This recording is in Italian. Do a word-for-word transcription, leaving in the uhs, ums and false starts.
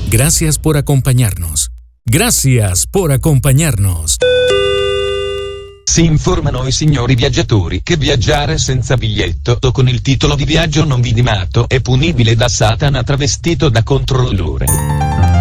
Gracias por acompañarnos. Gracias por acompañarnos. Si informano i signori viaggiatori che viaggiare senza biglietto o con il titolo di viaggio non vidimato è punibile da Satana travestito da controllore.